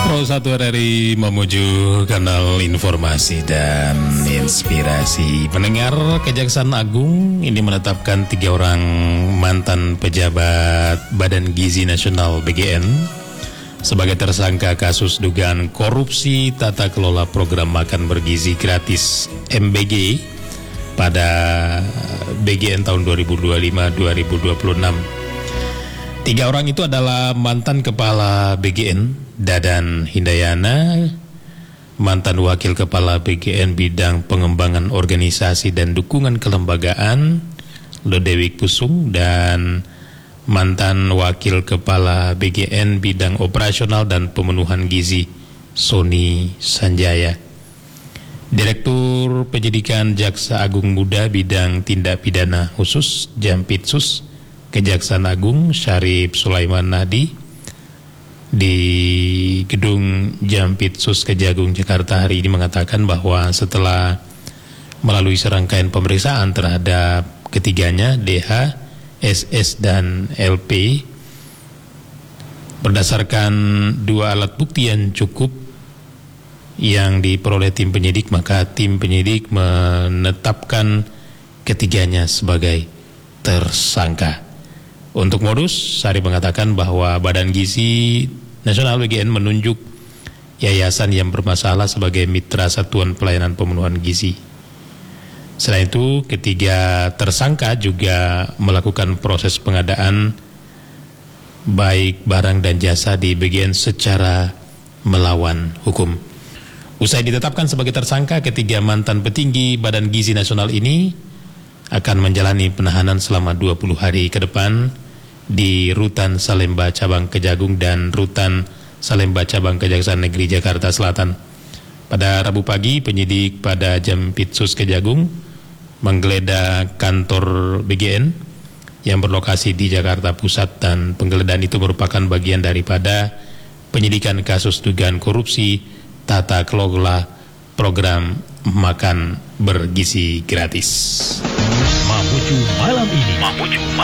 Pro 1 RRI menuju kanal informasi dan inspirasi. Pendengar, Kejaksaan Agung ini menetapkan 3 orang mantan pejabat Badan Gizi Nasional BGN sebagai tersangka kasus dugaan korupsi tata kelola program makan bergizi gratis MBG pada BGN tahun 2025-2026. 3 orang itu adalah mantan Kepala BGN Dadan Hindayana, mantan Wakil Kepala BGN Bidang Pengembangan Organisasi dan Dukungan Kelembagaan Lodewik Pusung, dan mantan Wakil Kepala BGN Bidang Operasional dan Pemenuhan Gizi Sony Sanjaya. Direktur Penyidikan Jaksa Agung Muda Bidang Tindak Pidana Khusus Jampitsus Kejaksaan Agung Syarif Sulaiman Nadi di Gedung Jampitsus Kejagung Jakarta hari ini mengatakan bahwa setelah melalui serangkaian pemeriksaan terhadap ketiganya, DH, SS, dan LP, berdasarkan 2 alat bukti yang cukup yang diperoleh tim penyidik, maka tim penyidik menetapkan ketiganya sebagai tersangka. Untuk modus, Syarif mengatakan bahwa Badan Gizi Nasional BGN menunjuk yayasan yang bermasalah sebagai mitra Satuan Pelayanan Pemenuhan Gizi. Selain itu, ketiga tersangka juga melakukan proses pengadaan baik barang dan jasa di BGN secara melawan hukum. Usai ditetapkan sebagai tersangka, ketiga mantan petinggi Badan Gizi Nasional ini akan menjalani penahanan selama 20 hari ke depan di Rutan Salemba Cabang Kejagung dan Rutan Salemba Cabang Kejaksaan Negeri Jakarta Selatan. Pada Rabu pagi, penyidik pada Jampitsus Kejagung menggeledah kantor BGN yang berlokasi di Jakarta Pusat, dan penggeledahan itu merupakan bagian daripada penyidikan kasus dugaan korupsi tata kelola program makan bergizi gratis. Mamuju malam ini.